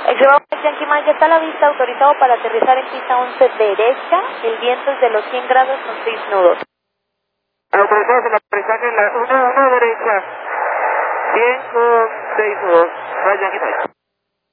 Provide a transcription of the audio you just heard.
Excelente, Yankee Mike, ya está a la vista, autorizado para aterrizar en pista 11 derecha, el viento es de los 100 grados con 6 nudos. Autorizado para aterrizaje en la 1 derecha, 100 con 6 nudos. Yankee Mike.